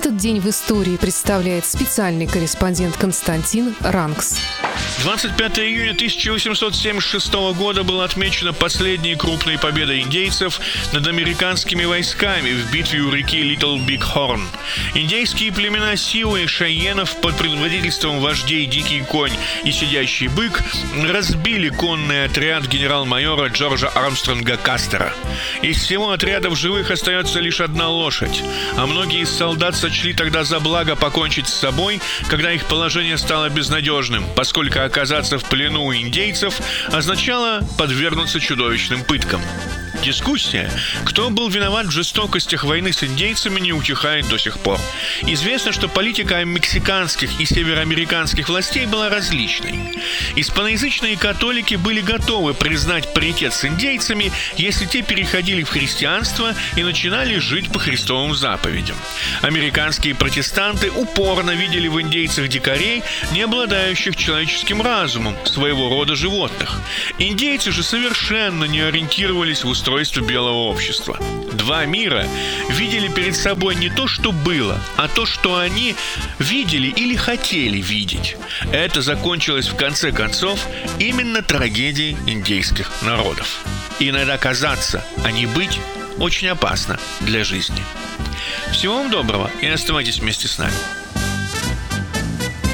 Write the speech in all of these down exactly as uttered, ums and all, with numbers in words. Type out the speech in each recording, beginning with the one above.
Этот день в истории представляет специальный корреспондент Константин Ранкс. двадцать пятого июня тысяча восемьсот семьдесят шестого года была отмечена последней крупной победой индейцев над американскими войсками в битве у реки Литл Биг Хорн. Индейские племена Сиу и Шайенов под предводительством вождей Дикий Конь и Сидящий Бык разбили конный отряд генерал-майора Джорджа Армстронга Кастера. Из всего отряда в живых остается лишь одна лошадь, а многие из солдат сочли тогда за благо покончить с собой, когда их положение стало безнадежным, поскольку оказаться в плену у индейцев означало подвергнуться чудовищным пыткам. Дискуссия, кто был виноват в жестокостях войны с индейцами, не утихает до сих пор. Известно, что политика мексиканских и североамериканских властей была различной. Испаноязычные католики были готовы признать паритет с индейцами, если те переходили в христианство и начинали жить по Христовым заповедям. Американские протестанты упорно видели в индейцах дикарей, не обладающих человеческим разумом, своего рода животных. Индейцы же совершенно не ориентировались в устройство белого общества. Два мира видели перед собой не то, что было, а то, что они видели или хотели видеть. Это закончилось в конце концов именно трагедией индейских народов. И иногда казаться, а не быть, очень опасно для жизни. Всего вам доброго и оставайтесь вместе с нами.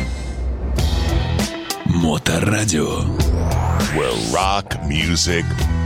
Моторадио. Where rock music